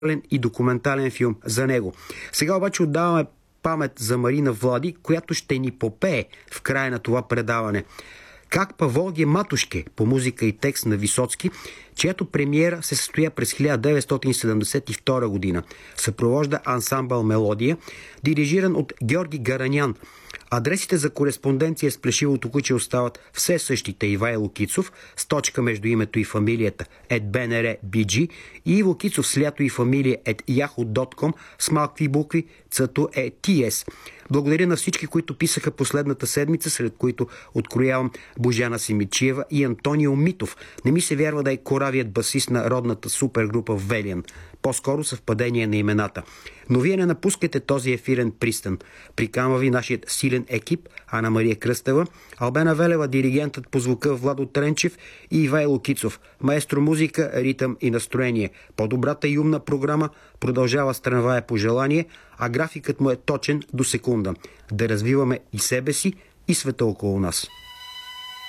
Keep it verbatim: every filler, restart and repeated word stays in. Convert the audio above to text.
и документален филм за него. Сега обаче отдаваме памет за Марина Влади, която ще ни попее в края на това предаване. Как Паволги Матушке по музика и текст на Висоцки, чиято премиера се състоя през хиляда деветстотин седемдесет и втора година. Съпровожда ансамбъл Мелодия, дирижиран от Георги Гаранян. Адресите за кореспонденция с Плешивото куче остават все същите: Ивайло Кицов с точка между името и фамилията ет би ен ар точка би джи и Иво Кицов с лято и фамилия ет яхо точка ком с малки букви, цато е ти ес. Благодаря на всички, които писаха последната седмица, сред които откроявам Божана Симичиева и Антонио Митов. Не ми се вярва да е коравият басист на родната супергрупа Велиан. По-скоро съвпадение на имената. Но вие не напускайте този ефирен пристан. Приканва ви нашият силен екип: Ана Мария Кръстева, Албена Велева, диригентът по звука Владо Тренчев и Ивайло Кицов, маестро музика, ритъм и настроение. По-добрата и умна програма продължава с трамвая по желание, а графикът му е точен до секунда. Да развиваме и себе си, и света около нас.